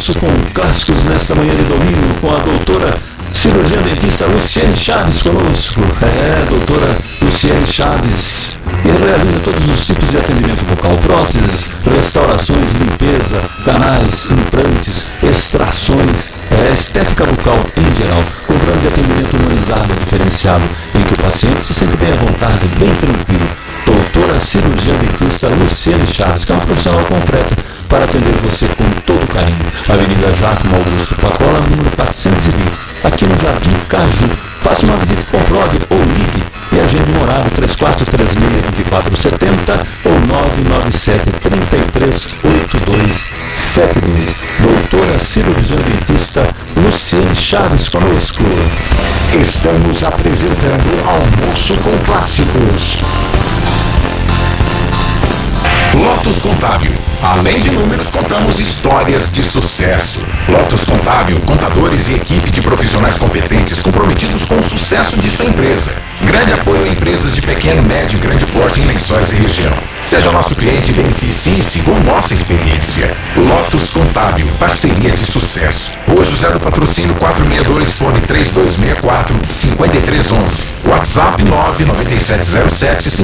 almoço com clássicos nesta manhã de domingo com a doutora cirurgiã dentista Luciene Chaves conosco. Doutora Luciene Chaves, que realiza todos os tipos de atendimento vocal, próteses, restaurações, limpeza, canais, implantes, extrações, estética vocal em geral, com grande atendimento humanizado e diferenciado, em que o paciente se sente bem à vontade, bem tranquilo. Doutora cirurgiã dentista Luciene Chaves, que é uma profissional completa para atender você com todo carinho. Avenida Giacomo Augusto Pacola, número 420, aqui no Jardim Caju. Faça uma visita, comprove ou ligue e agende um horário 3436-2470 ou 997-338272. Doutora cirurgiã dentista Luciene Chaves conosco. Estamos apresentando Almoço com Clássicos. Lotus Contábil. Além de números, contamos histórias de sucesso. Lotus Contábil, contadores e equipe de profissionais competentes comprometidos com o sucesso de sua empresa. Grande apoio a empresas de pequeno, médio e grande porte em Lençóis e região. Seja nosso cliente e beneficie-se com nossa experiência. Lotus Contábil, parceria de sucesso. Rua José do Patrocínio 462, fone 3264-5311. WhatsApp 99707